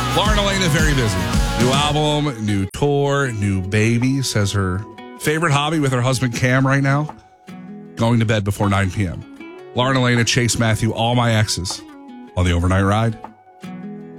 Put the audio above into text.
Lauren Elena, very busy. New album, new tour, new baby. Says her favorite hobby with her husband Cam right now, going to bed before 9 p.m. Lauren Elena, Chase Matthew, all my exes on the overnight ride.